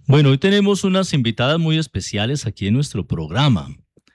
Bueno, hoy tenemos unas invitadas muy especiales aquí en nuestro programa.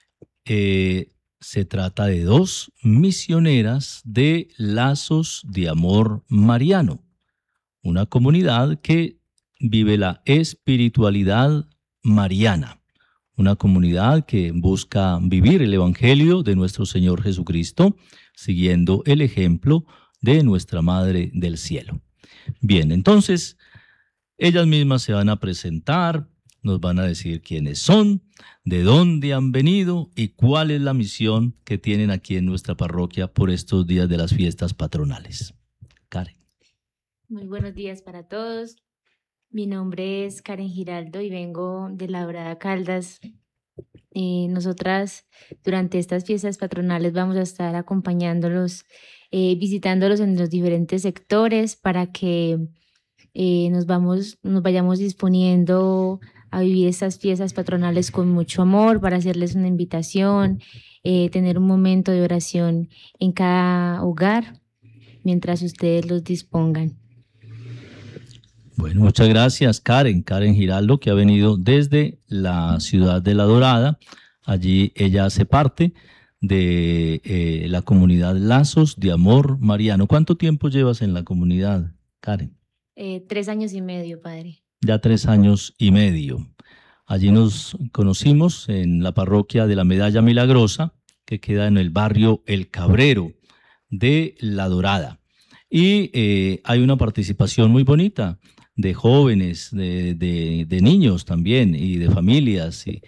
Se trata de dos misioneras de Lazos de Amor Mariano, una comunidad que vive la espiritualidad mariana, una comunidad que busca vivir el Evangelio de nuestro Señor Jesucristo, siguiendo el ejemplo de nuestra Madre del Cielo. Bien, entonces, ellas mismas se van a presentar, nos van a decir quiénes son, de dónde han venido y cuál es la misión que tienen aquí en nuestra parroquia por estos días de las fiestas patronales. Karen. Muy buenos días para todos. Mi nombre es Karen Giraldo y vengo de La Dorada Caldas. Nosotras durante estas fiestas patronales vamos a estar acompañándolos, visitándolos en los diferentes sectores para que nos vayamos disponiendo a vivir estas fiestas patronales con mucho amor, para hacerles una invitación, tener un momento de oración en cada hogar mientras ustedes los dispongan. Bueno, muchas gracias, Karen Giraldo, que ha venido desde la ciudad de La Dorada. Allí ella hace parte de la comunidad Lazos de Amor Mariano. ¿Cuánto tiempo llevas en la comunidad, Karen? 3 años y medio, padre. Ya 3 años y medio. Allí nos conocimos en la parroquia de la Medalla Milagrosa, que queda en el barrio El Cabrero de La Dorada. Y hay una participación muy bonita de jóvenes, de niños también y de familias. Y,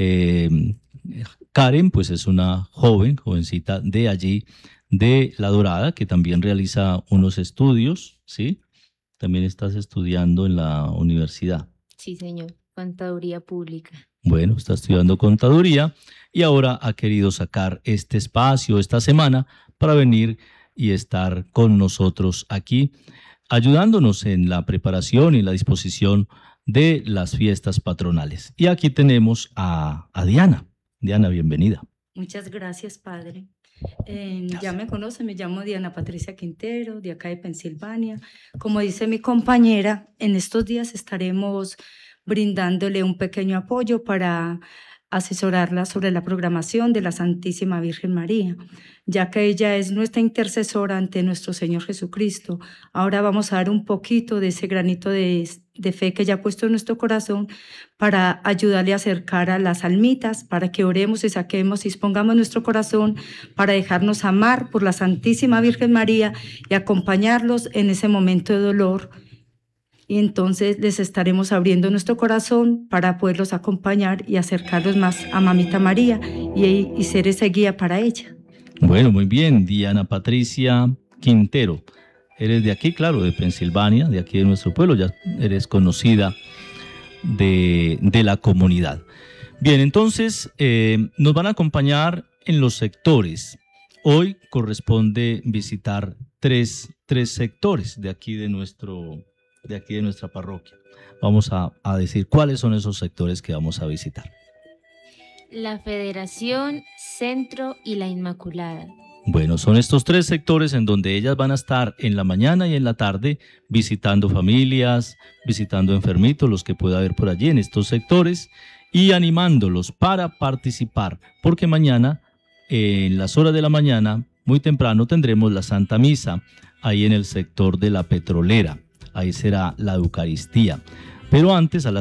Karen, pues es una jovencita de allí, de La Dorada, que también realiza unos estudios, ¿sí? También estás estudiando en la universidad. Sí, señor. Contaduría pública. Bueno, está estudiando contaduría y ahora ha querido sacar este espacio esta semana para venir y estar con nosotros aquí, ayudándonos en la preparación y la disposición de las fiestas patronales. Y aquí tenemos a Diana. Diana, bienvenida. Muchas gracias, padre. Ya me conocen, me llamo Diana Patricia Quintero, de acá de Pensilvania. Como dice mi compañera, en estos días estaremos brindándole un pequeño apoyo para asesorarla sobre la programación de la Santísima Virgen María, ya que ella es nuestra intercesora ante nuestro Señor Jesucristo. Ahora vamos a dar un poquito de ese granito de fe que ella ha puesto en nuestro corazón para ayudarle a acercar a las almitas, para que oremos y saquemos y expongamos nuestro corazón para dejarnos amar por la Santísima Virgen María y acompañarlos en ese momento de dolor. Y entonces les estaremos abriendo nuestro corazón para poderlos acompañar y acercarlos más a Mamita María y ser esa guía para ella. Bueno, muy bien, Diana Patricia Quintero. Eres de aquí, claro, de Pensilvania, de aquí de nuestro pueblo, ya eres conocida de la comunidad. Bien, entonces nos van a acompañar en los sectores. Hoy corresponde visitar tres sectores de aquí de nuestra parroquia. Vamos a decir cuáles son esos sectores que vamos a visitar. La Federación, Centro y la Inmaculada. Bueno, son estos 3 sectores en donde ellas van a estar en la mañana y en la tarde visitando familias, visitando enfermitos, los que pueda haber por allí en estos sectores, y animándolos para participar, porque mañana, en las horas de la mañana, muy temprano, tendremos la Santa Misa ahí en el sector de la Petrolera. Ahí será la Eucaristía. Pero antes, a las